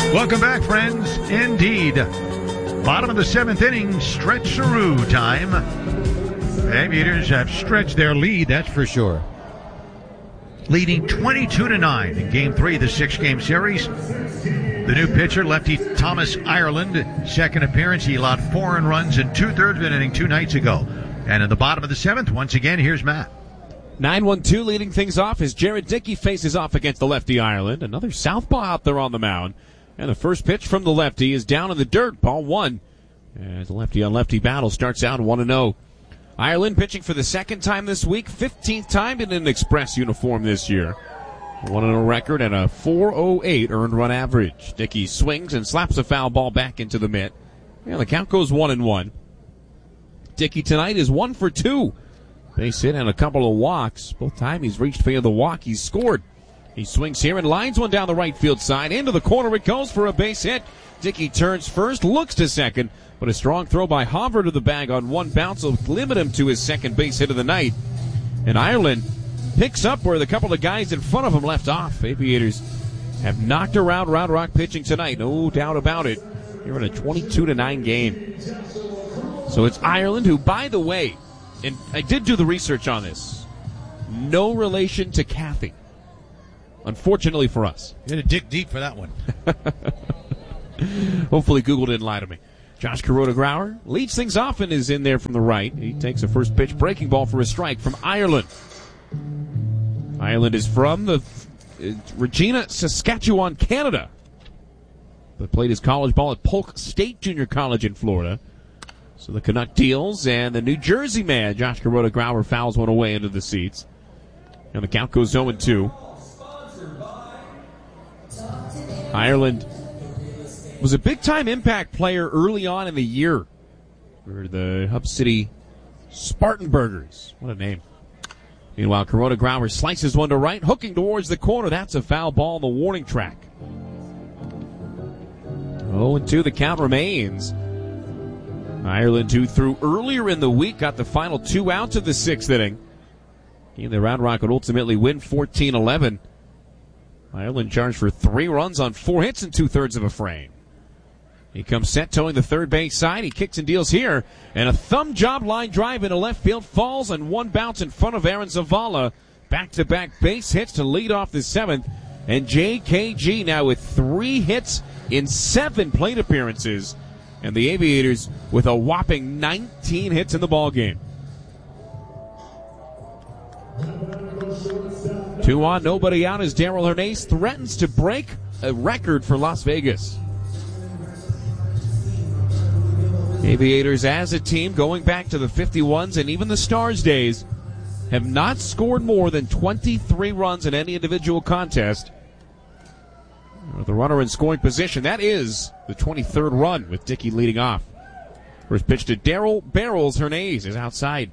Welcome back, friends. Indeed. Bottom of the seventh inning, stretcheroo time. The Aviators have stretched their lead, that's for sure. Leading 22-9 in Game 3 of the six-game series. The new pitcher, lefty Thomas Ireland, second appearance. He allowed 4 earned runs in 2/3 of an inning 2 nights ago. And in the bottom of the seventh, once again, here's Matt. 9-1-2 leading things off as Jared Dickey faces off against the lefty Ireland. Another southpaw out there on the mound. And the first pitch from the lefty is down in the dirt, ball 1. As the lefty-on-lefty battle starts out 1-0. Ireland pitching for the second time this week, 15th time in an Express uniform this year. 1-0 record and a .408 earned run average. Dickey swings and slaps a foul ball back into the mitt. And the count goes 1-1. Dickey tonight is 1 for 2. Base hit and a couple of walks. Both times he's reached for the walk, he's scored. He swings here and lines one down the right field side. Into the corner it goes for a base hit. Dickey turns first, looks to second, but a strong throw by Hoffer to the bag on one bounce will limit him to his second base hit of the night. And Ireland picks up where the couple of guys in front of him left off. Aviators have knocked around Round Rock pitching tonight, no doubt about it. Here in a 22-9 game. So it's Ireland, who, by the way, and I did do the research on this, no relation to Kathy. Unfortunately for us. You had to dig deep for that one. Hopefully Google didn't lie to me. Josh Kuroda-Grauer leads things off and is in there from the right. He takes a first pitch breaking ball for a strike from Ireland. Ireland is from the Regina, Saskatchewan, Canada, but played his college ball at Polk State Junior College in Florida. So the Canuck deals, and the New Jersey man, Josh Kuroda-Grauer, fouls one away into the seats. And the count goes 0-2. Ireland was a big-time impact player early on in the year for the Hub City Spartanburgers. What a name. Meanwhile, Kuroda-Grauer slices one to right, hooking towards the corner. That's a foul ball on the warning track. 0-2, the count remains. Ireland, who threw earlier in the week, got the final 2 outs of the 6th inning. Game the Round Rock would ultimately win 14-11. Ireland charged for 3 runs on 4 hits in 2/3 of a frame. He comes set, towing the third base side. He kicks and deals here, and a thumb job line drive into left field falls on one bounce in front of Aaron Zavala. Back-to-back base hits to lead off the 7th, and JKG now with 3 hits in 7 plate appearances, and the Aviators with a whopping 19 hits in the ballgame. 2 on, nobody out as Darrell Hernandez threatens to break a record for Las Vegas. Aviators as a team, going back to the 51s and even the Stars days, have not scored more than 23 runs in any individual contest. The runner in scoring position, that is the 23rd run with Dickey leading off. First pitch to Darrell Barrels. Hernandez is outside.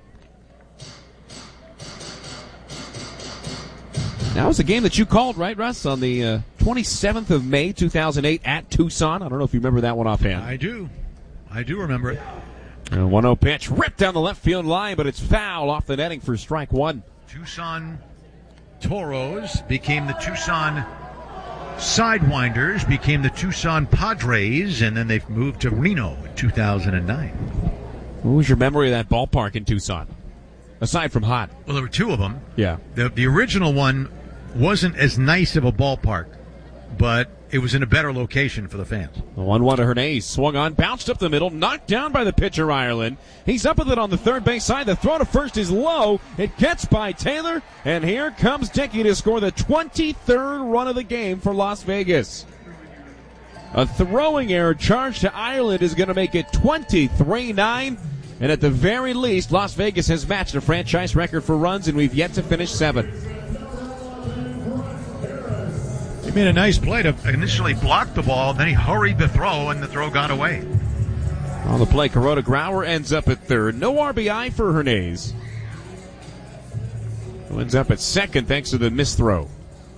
That was a game that you called, right, Russ, on the 27th of May, 2008 at Tucson. I don't know if you remember that one offhand. I do remember it. 1-0 pitch, ripped down the left field line, but it's foul off the netting for strike 1. Tucson Toros became the Tucson Sidewinders, became the Tucson Padres, and then they've moved to Reno in 2009. What was your memory of that ballpark in Tucson? Aside from hot. Well, there were 2 of them. Yeah. The original one wasn't as nice of a ballpark, but it was in a better location for the fans. The 1-1 to Hernandez. Swung on, bounced up the middle, knocked down by the pitcher, Ireland. He's up with it on the third base side. The throw to first is low. It gets by Taylor, and here comes Dickey to score the 23rd run of the game for Las Vegas. A throwing error charged to Ireland is going to make it 23-9. And at the very least, Las Vegas has matched a franchise record for runs, and we've yet to finish 7. He made a nice play to initially block the ball, then he hurried the throw, and the throw got away. On the play, Kuroda-Grauer ends up at third. No RBI for Hernandez, who ends up at second thanks to the missed throw.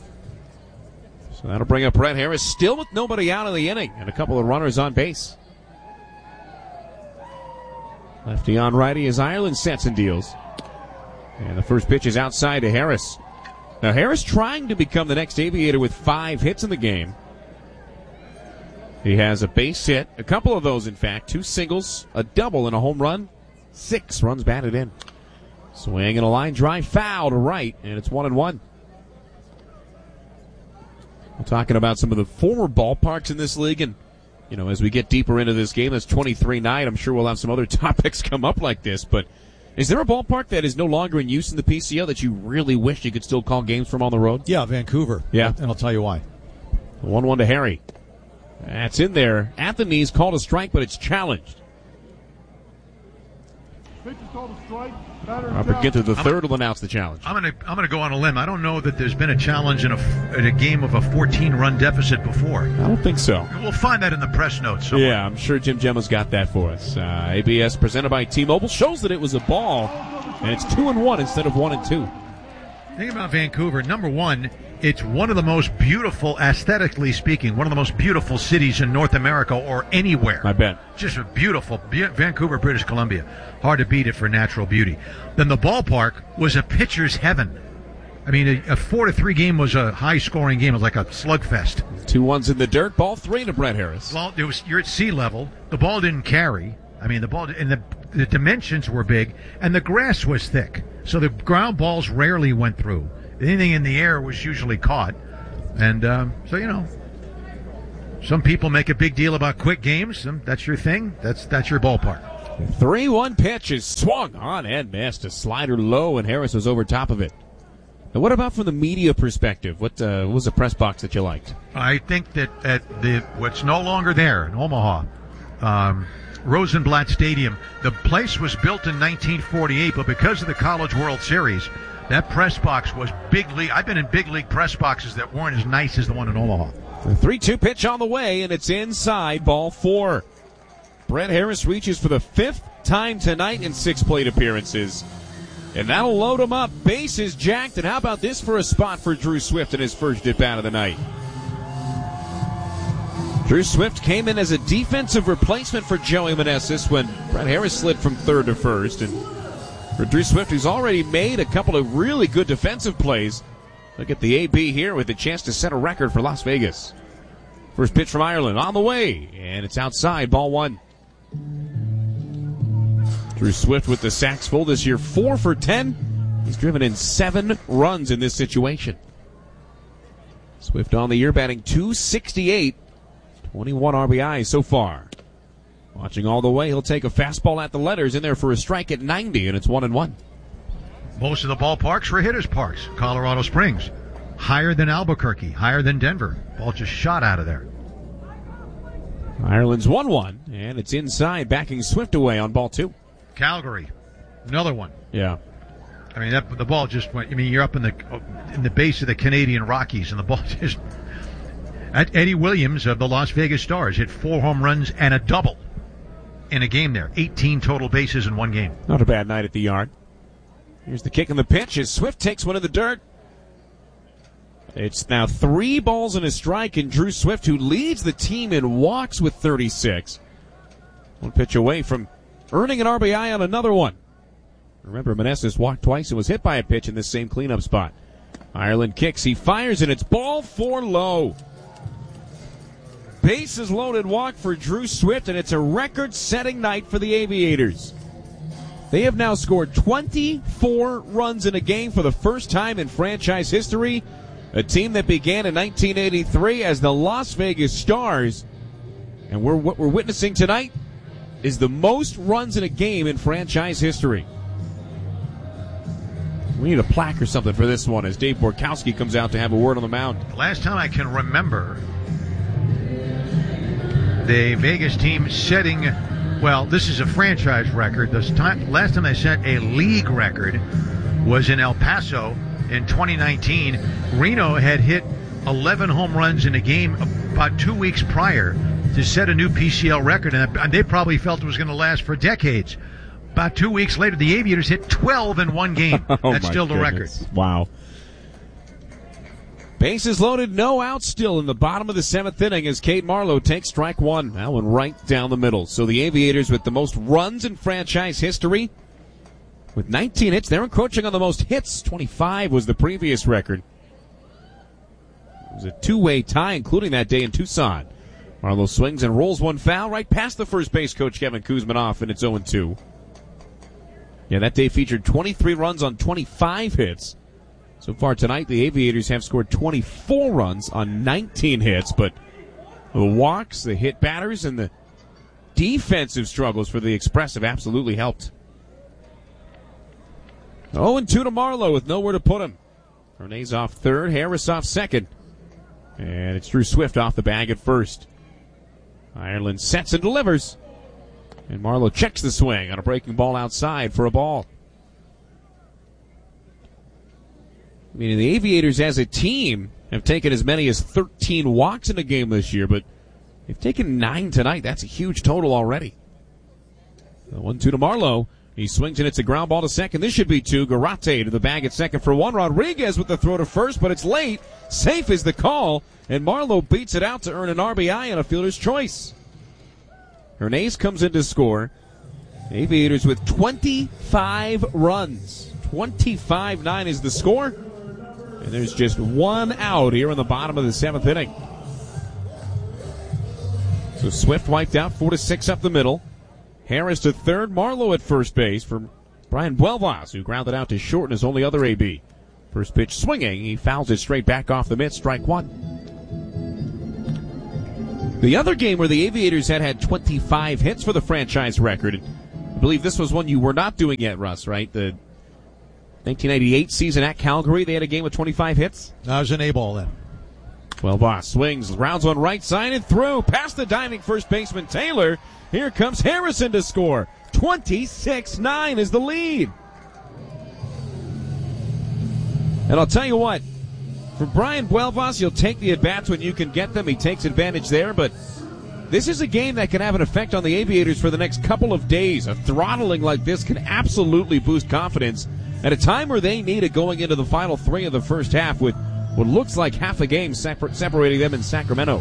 So that'll bring up Brett Harris, still with nobody out of the inning, and a couple of runners on base. Lefty on righty as Ireland sets and deals. And the first pitch is outside to Harris. Now Harris trying to become the next Aviator with 5 hits in the game. He has a base hit, a couple of those in fact, 2 singles, a double, and a home run. 6 runs batted in. Swing and a line drive, foul to right, and it's 1-1. We're talking about some of the former ballparks in this league, and as we get deeper into this game, that's 23-9. I'm sure we'll have some other topics come up like this, but is there a ballpark that is no longer in use in the PCL that you really wish you could still call games from on the road? Yeah, Vancouver. Yeah. And I'll tell you why. 1-1 to Harry. That's in there. At the knees, called a strike, but it's challenged. Up again to the third will announce the challenge. I'm gonna go on a limb. I don't know that there's been a challenge in a game of a 14-run deficit before. I don't think so. We'll find that in the press notes somewhere. Yeah, I'm sure Jim Gemma's got that for us. ABS presented by T-Mobile shows that it was a ball, and it's 2-1 instead of 1-2. Think about Vancouver. Number one, it's one of the most beautiful, aesthetically speaking, one of the most beautiful cities in North America or anywhere. I bet. Just a beautiful, Vancouver, British Columbia. Hard to beat it for natural beauty. Then the ballpark was a pitcher's heaven. I mean, a 4-3 game was a high-scoring game. It was like a slugfest. 2-1s in the dirt. Ball 3 to Brett Harris. Well, you're at sea level. The ball didn't carry. I mean, the ball and the dimensions were big, and the grass was thick. So the ground balls rarely went through. Anything in the air was usually caught. And some people make a big deal about quick games. That's your thing. That's your ballpark. 3-1 pitch is swung on and missed. A slider low, and Harris was over top of it. And what about from the media perspective? What was the press box that you liked? I think that at what's no longer there in Omaha, Rosenblatt Stadium, the place was built in 1948, but because of the College World Series, that press box was big league. I've been in big league press boxes that weren't as nice as the one in Omaha. The 3-2 pitch on the way, and it's inside, ball 4. Brett Harris reaches for the 5th time tonight in 6 plate appearances. And that'll load him up. Base is jacked, and how about this for a spot for Drew Swift in his first at-bat of the night? Drew Swift came in as a defensive replacement for Joey Meneses when Brett Harris slid from third to first. And for Drew Swift, who's already made a couple of really good defensive plays, look at the AB here with a chance to set a record for Las Vegas. First pitch from Ireland on the way, and it's outside, ball 1. Drew Swift with the sacks full this year, 4 for 10. He's driven in 7 runs in this situation. Swift on the year batting .268, 21 RBIs so far. Watching all the way, he'll take a fastball at the letters in there for a strike at 90, and it's 1-1. Most of the ballparks were hitters' parks. Colorado Springs, higher than Albuquerque, higher than Denver. Ball just shot out of there. Ireland's 1-1, and it's inside, backing Swift away on ball 2. Calgary, another one. Yeah. I mean, the ball just went. I mean, you're up in the base of the Canadian Rockies, and the ball just. Eddie Williams of the Las Vegas Stars hit 4 home runs and a double in a game there. 18 total bases in one game. Not a bad night at the yard. Here's the kick and the pitch as Swift takes one in the dirt. It's now 3 balls and a strike, and Drew Swift, who leads the team in walks with 36. One pitch away from earning an RBI on another one. Remember, Meneses walked twice and was hit by a pitch in this same cleanup spot. Ireland kicks, he fires, and it's ball 4 low. Bases loaded walk for Drew Swift, and it's a record-setting night for the Aviators. They have now scored 24 runs in a game for the first time in franchise history. A team that began in 1983 as the Las Vegas Stars. And what we're witnessing tonight is the most runs in a game in franchise history. We need a plaque or something for this one as Dave Borkowski comes out to have a word on the mound. The last time I can remember the Vegas team setting, well, this is a franchise record. Last time they set a league record was in El Paso in 2019. Reno had hit 11 home runs in a game about 2 weeks prior to set a new PCL record, and they probably felt it was going to last for decades. About 2 weeks later, the Aviators hit 12 in one game. That's still the record. Wow. Bases loaded, no outs still in the bottom of the 7th inning as Cade Marlowe takes strike 1. That one right down the middle. So the Aviators with the most runs in franchise history. With 19 hits, they're encroaching on the most hits. 25 was the previous record. It was a 2-way tie, including that day in Tucson. Marlowe swings and rolls one foul right past the first base coach Kevin Kuzmanoff, and it's 0-2. Yeah, that day featured 23 runs on 25 hits. So far tonight, the Aviators have scored 24 runs on 19 hits, but the walks, the hit batters, and the defensive struggles for the Express have absolutely helped. 0-2 to Marlowe with nowhere to put him. Hernandez off third, Harris off second. And it's Drew Swift off the bag at first. Ireland sets and delivers. And Marlowe checks the swing on a breaking ball outside for a ball. I mean, the Aviators as a team have taken as many as 13 walks in a game this year, but they've taken 9 tonight. That's a huge total already. 1-2 to Marlowe. He swings and it's a ground ball to second. This should be 2. Garate to the bag at second for 1. Rodriguez with the throw to first, but it's late. Safe is the call, and Marlowe beats it out to earn an RBI and a fielder's choice. Hernandez comes in to score. Aviators with 25 runs. 25-9 is the score. And there's just 1 out here in the bottom of the 7th inning. So Swift wiped out, 4-6 up the middle. Harris to third, Marlowe at first base for Brian Buelvas, who grounded out to short in his only other AB. First pitch swinging, he fouls it straight back off the mitt, strike 1. The other game where the Aviators had 25 hits for the franchise record, and I believe this was one you were not doing yet, Russ, right? The 1998 season at Calgary, they had a game with 25 hits? That was an A-ball then. Buelvas swings, rounds on right side and through, past the diving first baseman Taylor. Here comes Harrison to score. 26-9 is the lead. And I'll tell you what, for Brian Buelvas, you'll take the at-bats when you can get them. He takes advantage there, but this is a game that can have an effect on the Aviators for the next couple of days. A throttling like this can absolutely boost confidence at a time where they need it going into the final 3 of the first half with what looks like half a game separating them in Sacramento.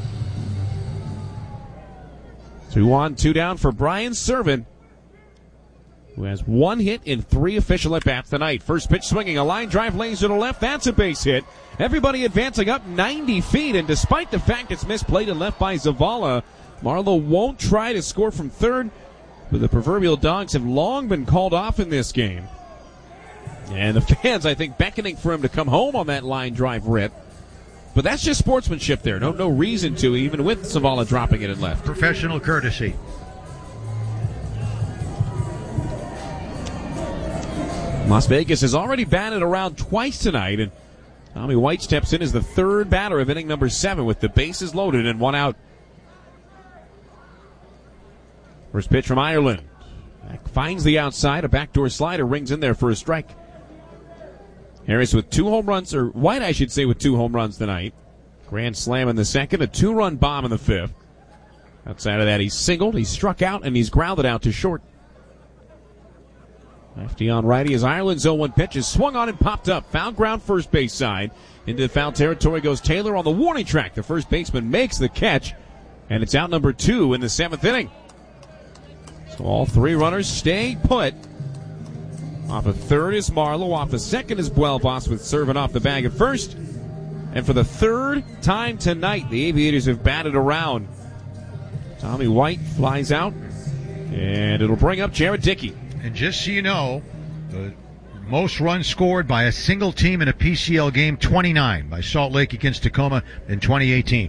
2 on, 2 down for Brian Servant, who has 1 hit in 3 official at-bats tonight. First pitch swinging, a line drive lanes to the left. That's a base hit. Everybody advancing up 90 feet, and despite the fact it's misplayed and left by Zavala, Marlowe won't try to score from third, but the proverbial dogs have long been called off in this game. And the fans, I think, beckoning for him to come home on that line drive rip. But that's just sportsmanship there. No reason to, even with Zavala dropping it in left. Professional courtesy. Las Vegas has already batted around twice tonight, and Tommy White steps in as the third batter of inning number 7 with the bases loaded and 1 out. First pitch from Ireland. Finds the outside. A backdoor slider rings in there for a strike. Harris with 2 home runs, or White, I should say, with 2 home runs tonight. Grand slam in the second, a 2-run bomb in the 5th. Outside of that, he's singled, he's struck out, and he's grounded out to short. Lefty on righty as Ireland's 0-1 pitch is swung on and popped up. Foul ground first base side. Into foul territory goes Taylor on the warning track. The first baseman makes the catch, and it's out number 2 in the 7th inning. So all 3 runners stay put. Off of third is Marlowe. Off of second is Buelvas with Servant off the bag at first. And for the 3rd time tonight, the Aviators have batted around. Tommy White flies out, and it'll bring up Jared Dickey. And just so you know, the most runs scored by a single team in a PCL game, 29 by Salt Lake against Tacoma in 2018.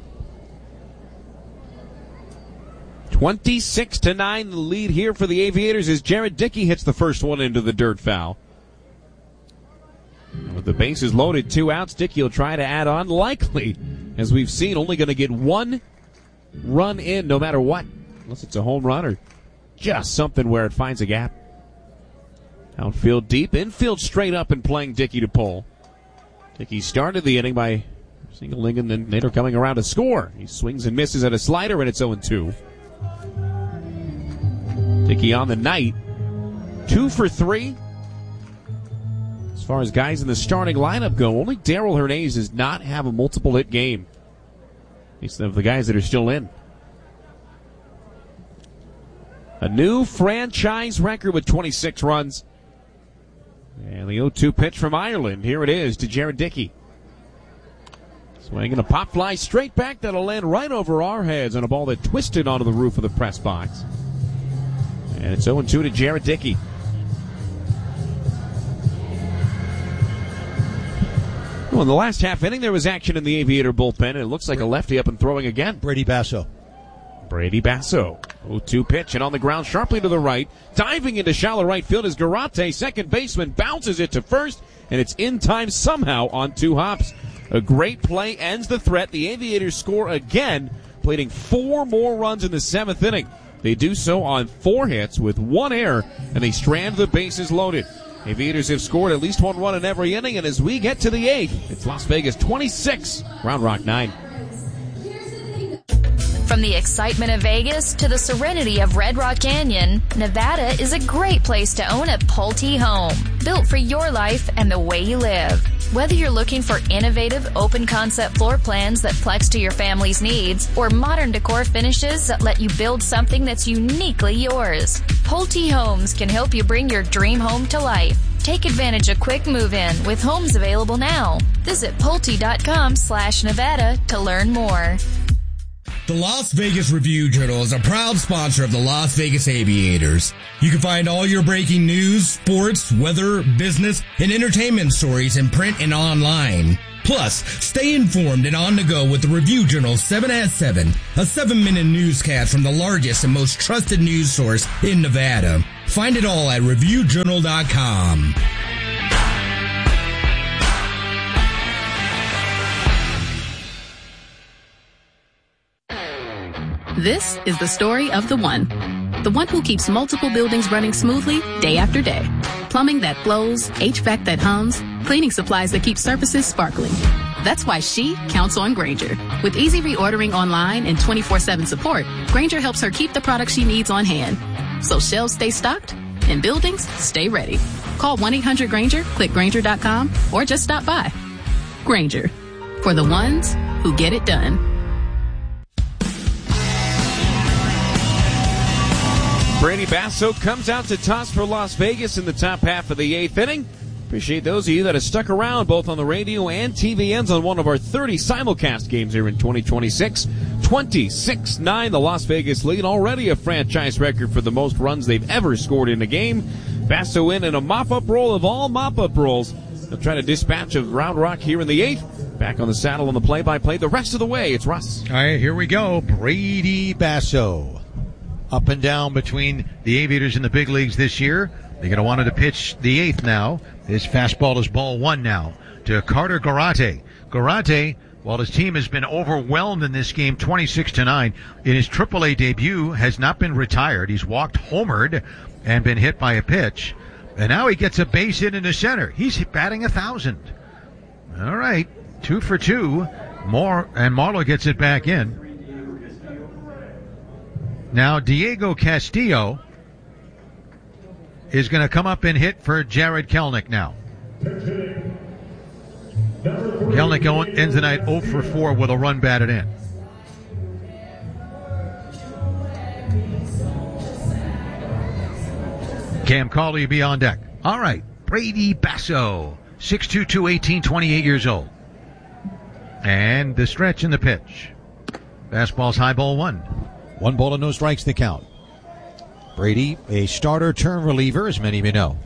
26-9 the lead here for the Aviators as Jared Dickey hits the first one into the dirt foul. With the bases loaded, 2 outs, Dickey will try to add on. Likely, as we've seen, only going to get 1 run in no matter what. Unless it's a home run or just something where it finds a gap. Outfield deep, infield straight up and playing Dickey to pull. Dickey started the inning by singling and then later coming around to score. He swings and misses at a slider and it's 0-2. Dickey on the night, 2 for 3. As far as guys in the starting lineup go, only Darrell Hernandez does not have a multiple hit game. At least of the guys that are still in. A new franchise record with 26 runs. And the 0-2 pitch from Ireland. Here it is to Jared Dickey. Swinging a pop fly straight back that'll land right over our heads on a ball that twisted onto the roof of the press box. And it's 0-2 to Jared Dickey. Well, in the last half inning, there was action in the Aviator bullpen, and it looks like a lefty up and throwing again. Brady Basso. 0-2 pitch, and on the ground sharply to the right. Diving into shallow right field is Garate. Second baseman bounces it to first, and it's in time somehow on 2 hops. A great play ends the threat. The Aviators score again, plating 4 more runs in the 7th inning. They do so on 4 hits with 1 error, and they strand the bases loaded. Aviators have scored at least 1 run in every inning, and as we get to the 8th, it's Las Vegas 26, Round Rock 9. From the excitement of Vegas to the serenity of Red Rock Canyon, Nevada is a great place to own a Pulte home, built for your life and the way you live. Whether you're looking for innovative, open-concept floor plans that flex to your family's needs, or modern decor finishes that let you build something that's uniquely yours, Pulte Homes can help you bring your dream home to life. Take advantage of quick move-in with homes available now. Visit Pulte.com/Nevada to learn more. The Las Vegas Review-Journal is a proud sponsor of the Las Vegas Aviators. You can find all your breaking news, sports, weather, business, and entertainment stories in print and online. Plus, stay informed and on the go with the Review-Journal 7 at 7, a 7-minute newscast from the largest and most trusted news source in Nevada. Find it all at ReviewJournal.com. This is the story of the one who keeps multiple buildings running smoothly day after day. Plumbing that flows, HVAC that hums, cleaning supplies that keep surfaces sparkling. That's why she counts on Grainger. With easy reordering online and 24/7 support, Grainger helps her keep the products she needs on hand. So shelves stay stocked and buildings stay ready. Call 1-800-GRAINGER, click Grainger.com, or just stop by. Grainger, for the ones who get it done. Brady Basso comes out to toss for Las Vegas in the top half of the 8th inning. Appreciate those of you that have stuck around both on the radio and TVNs on one of our 30 simulcast games here in 2026. 26-9, the Las Vegas lead, already a franchise record for the most runs they've ever scored in a game. Basso in a mop-up roll of all mop-up rolls. They'll try to dispatch of Round Rock here in the 8th. Back on the saddle on the play-by-play the rest of the way. It's Russ. All right, here we go. Brady Basso. Up and down between the Aviators and the big leagues this year. They're going to want to pitch the 8th now. His fastball is ball 1 now to Carter Garate. Garate, while his team has been overwhelmed in this game 26-9, in his AAA debut has not been retired. He's walked, homered, and been hit by a pitch. And now he gets a base hit into center. He's batting 1,000. All right, 2 for 2. Marlowe gets it back in. Now, Diego Castillo is going to come up and hit for Jared Kelenic now. Kelenic ends the night 0 for 4 with a run batted in. Cam Cauley will be on deck. All right, Brady Basso, 6'2", 218, 28 years old. And the stretch in the pitch. Fastball's high, ball 1. 1 ball and no strikes the count. Brady, a starter turn reliever, as many of you know.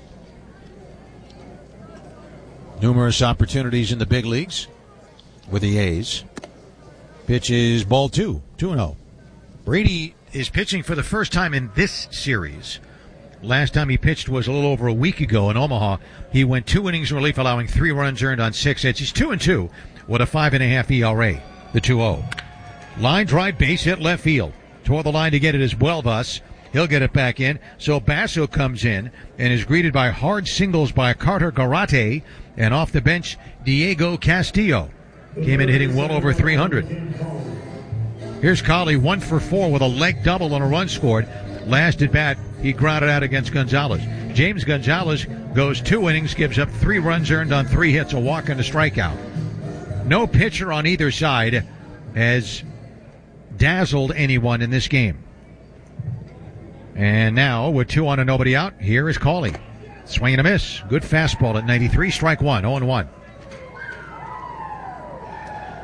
Numerous opportunities in the big leagues with the A's. Pitch is ball 2, 2-0. Brady is pitching for the first time in this series. Last time he pitched was a little over a week ago in Omaha. He went 2 innings relief, allowing 3 runs earned on 6 hits. He's 2-2 with a 5.5 ERA. The 2-0. Line drive, base hit left field. Toward the line to get it is Buelvas. He'll get it back in. So Basso comes in and is greeted by hard singles by Carter Garate. And off the bench, Diego Castillo. Came in hitting well over 300. Here's Cauley, 1 for 4 with a leg double and a run scored. Last at bat, he grounded out against Gonzalez. James Gonzalez goes 2 innings, gives up 3 runs earned on 3 hits, a walk and a strikeout. No pitcher on either side has dazzled anyone in this game. And now, with 2 on and nobody out, here is Cauley. Swing and a miss. Good fastball at 93, strike 1, 0-1.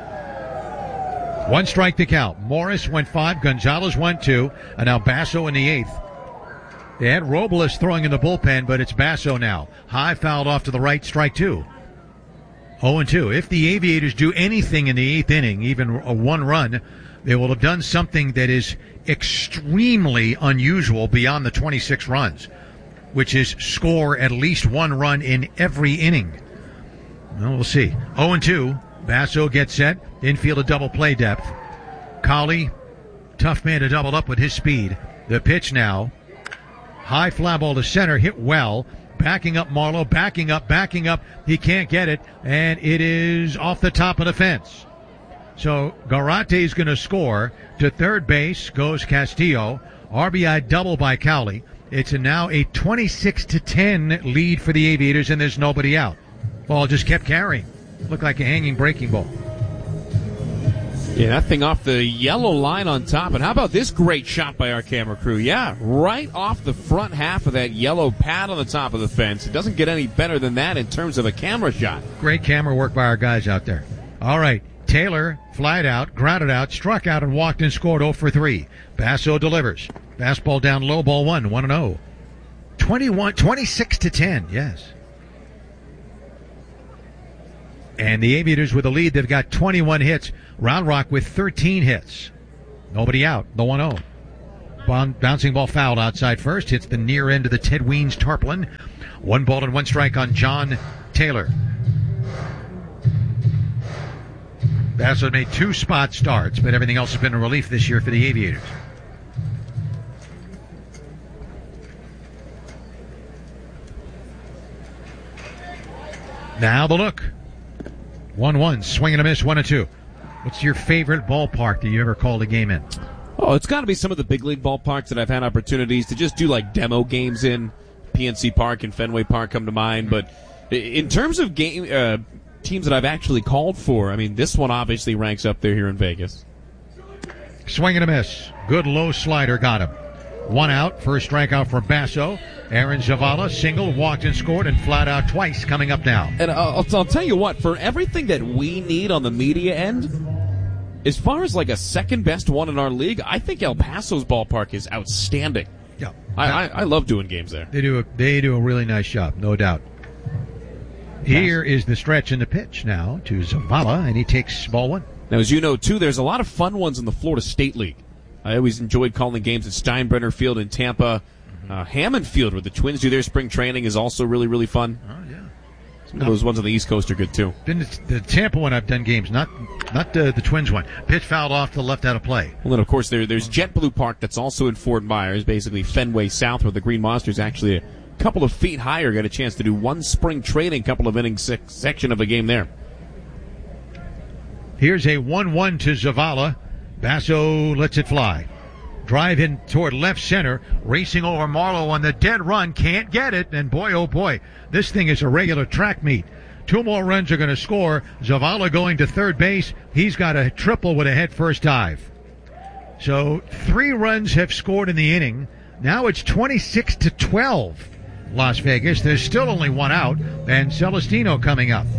1 strike to count. Morris went 5, Gonzalez went 2, and now Basso in the 8th. They had Robles throwing in the bullpen, but it's Basso now. High fouled off to the right, strike 2. 0-2. If the Aviators do anything in the 8th inning, even a 1 run, they will have done something that is extremely unusual beyond the 26 runs, which is score at least 1 run in every inning. Well, we'll see. 0-2. Basso gets set. Infield a double play depth. Colley, tough man to double up with his speed. The pitch now. High fly ball to center, hit well. Backing up Marlowe, backing up. He can't get it, and it is off the top of the fence. So Garate is going to score. To third base goes Castillo. RBI double by Cowley. It's now a 26-10 lead for the Aviators, and there's nobody out. Ball just kept carrying. Looked like a hanging breaking ball. Yeah, that thing off the yellow line on top. And how about this great shot by our camera crew? Yeah, right off the front half of that yellow pad on the top of the fence. It doesn't get any better than that in terms of a camera shot. Great camera work by our guys out there. All right, Taylor flied out, grounded out, struck out, and walked and scored 0 for 3. Basso delivers. Fastball down low, ball 1, 1-0. 26-10, yes. And the Aviators with a lead, they've got 21 hits. Round Rock with 13 hits. Nobody out, the 1-0. Bouncing ball fouled outside first, hits the near end of the Ted Weens tarpaulin. 1 ball and 1 strike on John Taylor. Basso made 2 spot starts, but everything else has been a relief this year for the Aviators. Now the look. 1-1, swing and a miss, 1-2. What's your favorite ballpark that you ever called a game in? Oh, it's got to be some of the big league ballparks that I've had opportunities to just do like demo games in. PNC Park and Fenway Park come to mind. But in terms of game teams that I've actually called for, I mean, this one obviously ranks up there here in Vegas. Swing and a miss. Good low slider, got him. 1 out, first strikeout for Basso. Aaron Zavala, single, walked and scored, and flat out twice coming up now. And I'll tell you what, for everything that we need on the media end, as far as like a second best one in our league, I think El Paso's ballpark is outstanding. Yeah, I love doing games there. They do a really nice job, no doubt. Here is the stretch and the pitch now to Zavala, and he takes ball 1. Now, as you know, too, there's a lot of fun ones in the Florida State League. I always enjoyed calling games at Steinbrenner Field in Tampa. Hammond Field, where the Twins do their spring training, is also really, really fun. Oh, yeah. Some of those ones on the East Coast are good, too. Been the Tampa one I've done games, not the Twins one. Pitch fouled off to the left out of play. Well, then, of course, there's JetBlue Park that's also in Fort Myers, basically Fenway South, where the Green Monsters actually a couple of feet higher got a chance to do one spring training, couple of innings section of a game there. Here's a 1-1 to Zavala. Basso lets it fly. Drive in toward left center, racing over Marlowe on the dead run, can't get it, and boy, oh boy, this thing is a regular track meet. 2 more runs are going to score. Zavala going to third base. He's got a triple with a head-first dive. So 3 runs have scored in the inning. Now it's 26-12, Las Vegas. There's still only 1 out, and Celestino coming up.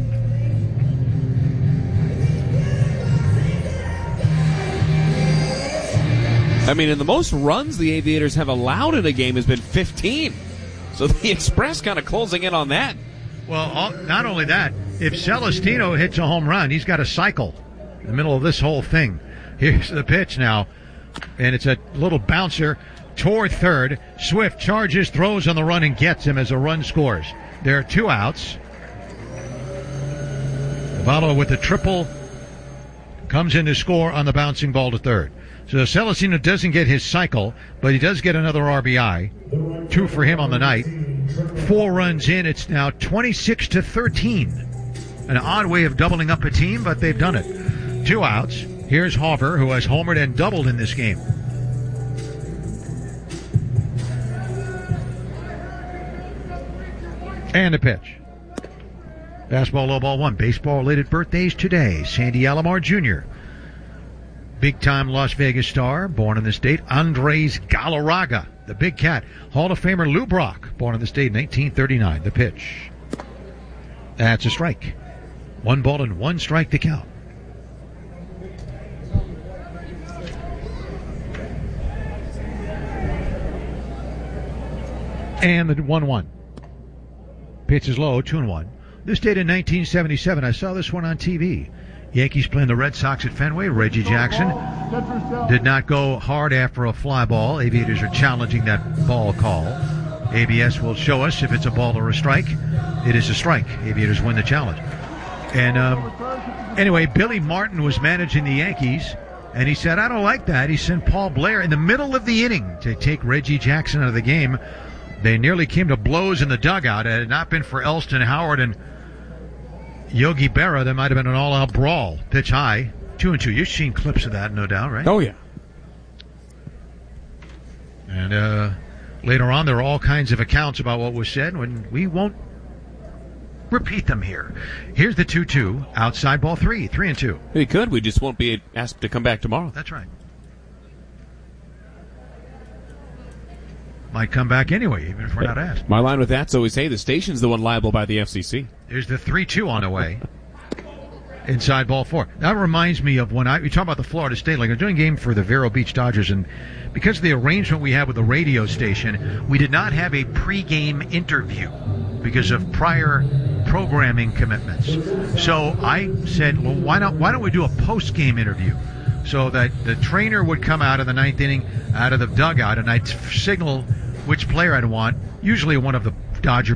I mean, and the most runs the Aviators have allowed in a game has been 15. So the Express kind of closing in on that. Well, not only that, if Celestino hits a home run, he's got a cycle in the middle of this whole thing. Here's the pitch now, and it's a little bouncer toward third. Swift charges, throws on the run, and gets him as a run scores. There are 2 outs. Zavala with a triple comes in to score on the bouncing ball to third. So Celestino doesn't get his cycle, but he does get another RBI. 2 for him on the night. 4 runs in. It's now 26-13. An odd way of doubling up a team, but they've done it. 2 outs. Here's Hauver, who has homered and doubled in this game. And a pitch. Fastball, low ball 1. Baseball-related birthdays today. Sandy Alomar Jr., big-time Las Vegas star, born in the state. Andres Galarraga, the big cat. Hall of Famer Lou Brock, born in the state in 1939. The pitch. That's a strike. 1 ball and 1 strike to count. And the 1-1. Pitch is low, 2-1. This date in 1977. I saw this one on TV. Yankees playing the Red Sox at Fenway. Reggie Jackson did not go hard after a fly ball. Aviators are challenging that ball call. ABS will show us if it's a ball or a strike. It is a strike. Aviators win the challenge. And anyway, Billy Martin was managing the Yankees, and he said, I don't like that. He sent Paul Blair in the middle of the inning to take Reggie Jackson out of the game. They nearly came to blows in the dugout. Had it not been for Elston Howard and Yogi Berra, there might have been an all-out brawl. Pitch high, 2-2. You've seen clips of that, no doubt, right? Oh, yeah. And later on, there are all kinds of accounts about what was said, and we won't repeat them here. Here's the 2-2, outside ball 3-2. We could. We just won't be asked to come back tomorrow. That's right. Might come back anyway, even if we're not asked. My line with that's always, hey, the station's the one liable by the FCC. There's the 3-2 on the way. Inside ball 4. That reminds me of when we talk about the Florida State League. I was doing a game for the Vero Beach Dodgers, and because of the arrangement we had with the radio station, we did not have a pregame interview because of prior programming commitments. So I said, well, why don't we do a post-game interview? So that the trainer would come out in the ninth inning out of the dugout, and I'd signal which player I'd want, usually one of the Dodger